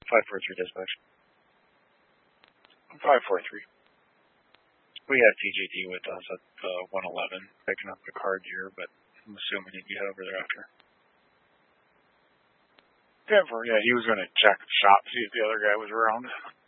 543 dispatch. 543. We have TJD with us at 111 picking up the card here, but I'm assuming he'd get over there after. Denver, yeah, he was going to check the shop, see if the other guy was around.